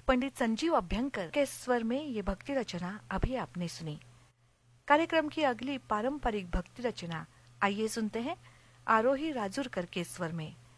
पंडित संजीव अभ्यंकर के स्वर में ये भक्ति रचना अभी आपने सुनी। कार्यक्रम की अगली पारंपरिक भक्ति रचना आइए सुनते हैं आरोही राजूरकर के स्वर में।